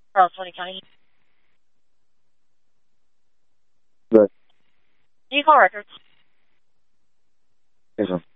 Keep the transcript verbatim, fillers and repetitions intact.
Charles County. Good. Do you call records? Yes, sir.